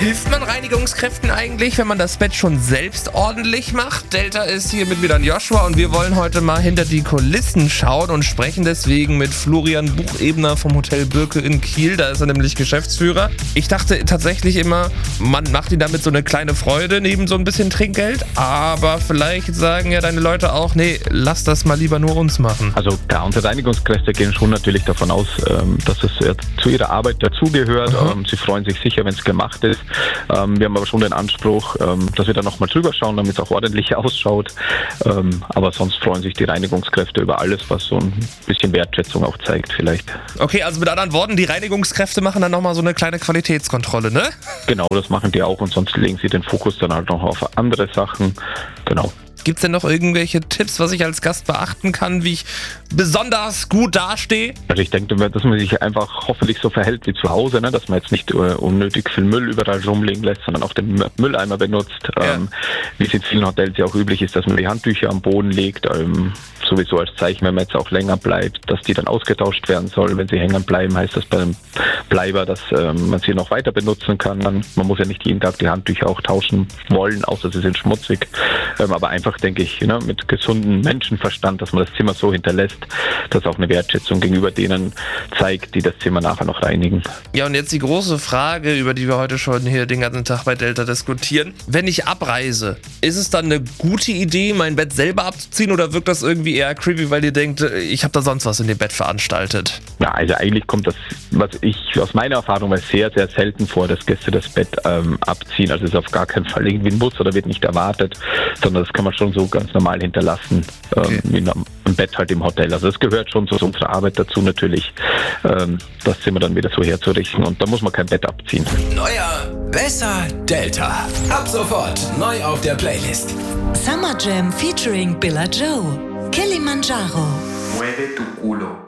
Hilft man Reinigungskräften eigentlich, wenn man das Bett schon selbst ordentlich macht? Delta ist hier mit mir dann Joshua und wir wollen heute mal hinter die Kulissen schauen und sprechen deswegen mit Florian Buchebner vom Hotel Birke in Kiel. Da ist er nämlich Geschäftsführer. Ich dachte tatsächlich immer, man macht ihn damit so eine kleine Freude neben so ein bisschen Trinkgeld. Aber vielleicht sagen ja deine Leute auch, nee, lass das mal lieber nur uns machen. Also klar, unsere Reinigungskräfte gehen schon natürlich davon aus, dass es zu ihrer Arbeit dazugehört. Sie freuen sich sicher, wenn es gemacht ist. Wir haben aber schon den Anspruch, dass wir da nochmal drüber schauen, damit es auch ordentlich ausschaut. Aber sonst freuen sich die Reinigungskräfte über alles, was so ein bisschen Wertschätzung auch zeigt vielleicht. Okay, also mit anderen Worten, die Reinigungskräfte machen dann nochmal so eine kleine Qualitätskontrolle, ne? Genau, das machen die auch und sonst legen sie den Fokus dann halt noch auf andere Sachen. Genau. Gibt es denn noch irgendwelche Tipps, was ich als Gast beachten kann, wie ich besonders gut dastehe? Also ich denke, dass man sich einfach hoffentlich so verhält wie zu Hause, ne? Dass man jetzt nicht unnötig viel Müll überall rumliegen lässt, sondern auch den Mülleimer benutzt. Ja. Wie es in vielen Hotels ja auch üblich ist, dass man die Handtücher am Boden legt, sowieso als Zeichen, wenn man jetzt auch länger bleibt, dass die dann ausgetauscht werden soll. Wenn sie hängen bleiben, heißt das beim Bleiber, dass man sie noch weiter benutzen kann. Man muss ja nicht jeden Tag die Handtücher auch tauschen wollen, außer sie sind schmutzig. Aber einfach, denke ich, mit gesundem Menschenverstand, dass man das Zimmer so hinterlässt, dass auch eine Wertschätzung gegenüber denen zeigt, die das Zimmer nachher noch reinigen. Ja, und jetzt die große Frage, über die wir heute schon hier den ganzen Tag bei Delta diskutieren. Wenn ich abreise, ist es dann eine gute Idee, mein Bett selber abzuziehen oder wirkt das irgendwie eher creepy, weil ihr denkt, ich habe da sonst was in dem Bett veranstaltet? Ja, also eigentlich kommt das, was ich aus meiner Erfahrung weiß, sehr, sehr selten vor, dass Gäste das Bett abziehen. Also es ist auf gar keinen Fall irgendwie ein Muss oder wird nicht erwartet, sondern das kann man schon so ganz normal hinterlassen, Okay. wie im Bett halt im Hotel. Also es gehört schon zu unserer Arbeit dazu natürlich, das Zimmer dann wieder so herzurichten und da muss man kein Bett abziehen. Neuer, besser Delta. Ab sofort neu auf der Playlist. Summer Jam featuring Billa Joe. Kilimanjaro. Mueve tu culo.